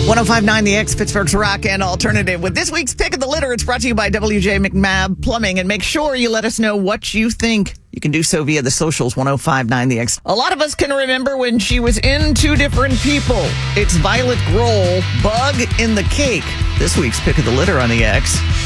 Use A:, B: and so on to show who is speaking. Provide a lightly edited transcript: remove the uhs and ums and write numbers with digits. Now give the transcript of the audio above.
A: 1059 The X, Pittsburgh's rock and alternative. With this week's Pick of the Litter, it's brought to you by WJ McMab Plumbing. And make sure you let us know what you think. You can do so via the socials, 1059 The X. A lot of us can remember when she was in Two Different People. It's Violet Grohl, Bug in the Cake. This week's Pick of the Litter on The X.